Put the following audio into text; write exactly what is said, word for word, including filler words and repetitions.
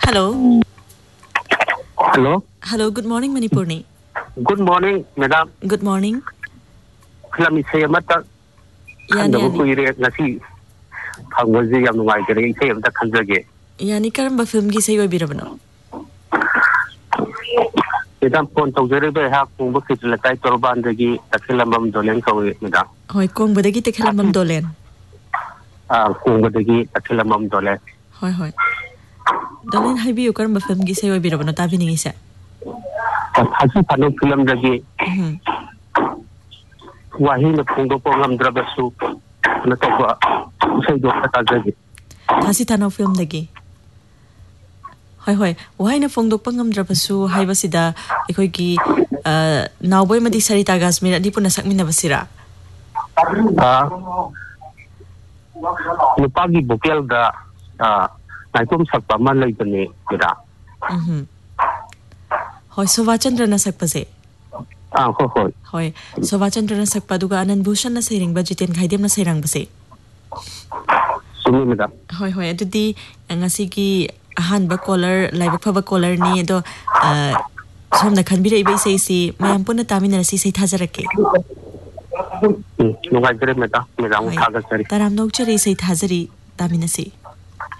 Hello. Hello. Hello. Good morning, Manipurni. Good morning, madam. Good morning. Film isay amata. Yani yani. Kuire ngasi phangwaji yam nungai gare isay amata khanjage. Yani karamba film gi isay oibirabano? Madam phone tawjare be ha kungba kitla kai torban dagi takhilamam dolen kawe madam. Hoy kungba dagi takhilamam dolen. Ah kungba dagi takhilamam dolen. Hoy hoy. Dolen haibiyo karamba film gi isay oibirabano tabi ningi sa. Hasi phano film dagi. Wahi na kungba po ngamdra basu na to ba isay do katajage. Hasi thano film dagi. Hoy hoy wahi na phongdok pa ngamdra basu haibasida ikoi gi nawboy madi Sarita Gasmir adi puna sakmin na basira. Ah nupagi bokel da ah naitom sakpa man lay bane mira. Mhm. Hoy Sovachandra na sakpase. Ah ho ho. Hoy Sovachandra na sakpa duga Anand Bhushan na sayrang ba Jiten Khaidem na sayrang base. Sumi mira. Hoy hoy adudi ngasi gi ahan ba caller laibak phaba caller ni do somna khanbira ibe sei si mayam puna tamina si sei thajarake. Nungai gare meta mira thaga sari. Taram nokchari sei thajari tamina si.